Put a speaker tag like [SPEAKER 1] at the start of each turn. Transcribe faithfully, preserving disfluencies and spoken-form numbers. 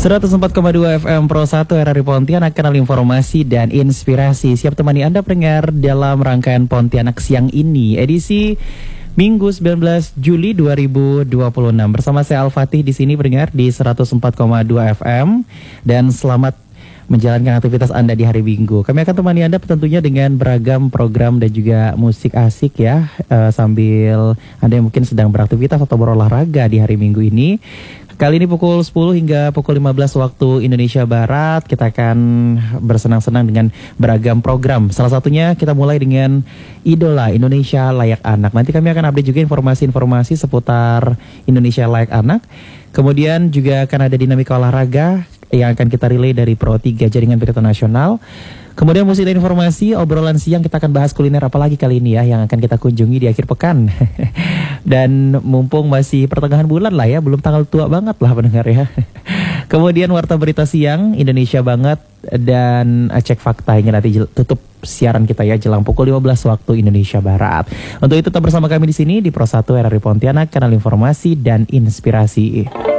[SPEAKER 1] seratus empat koma dua F M Pro satu R R I Pontianak, kanal informasi dan inspirasi. Siap temani Anda pendengar dalam rangkaian Pontianak siang ini, edisi Minggu sembilan belas Juli dua ribu dua puluh enam. Bersama saya Al-Fatih di sini pendengar di seratus empat koma dua F M, dan selamat menjalankan aktivitas Anda di hari Minggu. Kami akan temani Anda tentunya dengan beragam program dan juga musik asik ya, uh, sambil Anda yang mungkin sedang beraktivitas atau berolahraga di hari Minggu ini. Kali ini pukul sepuluh hingga pukul lima belas waktu Indonesia Barat, kita akan bersenang-senang dengan beragam program. Salah satunya kita mulai dengan Idola Indonesia Layak Anak. Nanti kami akan update juga informasi-informasi seputar Indonesia Layak Anak. Kemudian juga akan ada dinamika olahraga yang akan kita relay dari Pro tiga Jaringan Berita Nasional. Kemudian musik dan informasi, obrolan siang kita akan bahas kuliner apalagi kali ini ya, yang akan kita kunjungi di akhir pekan. Dan mumpung masih pertengahan bulan lah ya, belum tanggal tua banget lah pendengar ya. Kemudian warta berita siang Indonesia Banget dan cek fakta hingga nanti tutup siaran kita ya jelang pukul lima belas waktu Indonesia Barat. Untuk itu tetap bersama kami di sini di Pro satu R R I Pontianak, kanal informasi dan inspirasi.